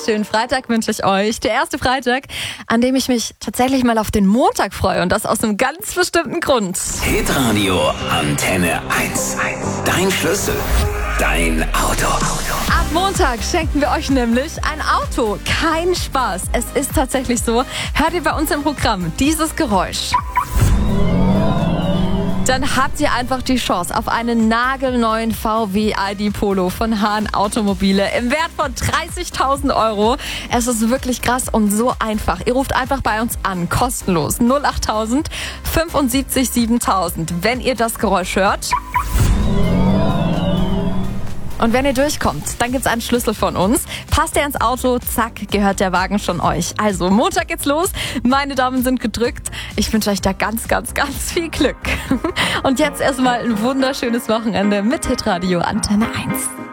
wunderschönen Freitag wünsche ich euch. Der erste Freitag, an dem ich mich tatsächlich mal auf den Montag freue und das aus einem ganz bestimmten Grund. Hitradio Antenne 1. Dein Schlüssel, dein Auto. Ab Montag schenken wir euch nämlich ein Auto. Kein Spaß. Es ist tatsächlich so. Hört ihr bei uns im Programm dieses Geräusch? Dann habt ihr einfach die Chance auf einen nagelneuen VW ID Polo von Hahn Automobile im Wert von 30.000 Euro. Es ist wirklich krass und so einfach. Ihr ruft einfach bei uns an, kostenlos 08000 75 7000, wenn ihr das Geräusch hört. Und wenn ihr durchkommt, dann gibt's einen Schlüssel von uns. Passt ihr ins Auto, zack, gehört der Wagen schon euch. Also, Montag geht's los. Meine Daumen sind gedrückt. Ich wünsche euch da ganz, ganz, ganz viel Glück. Und jetzt erstmal ein wunderschönes Wochenende mit Hitradio Antenne 1.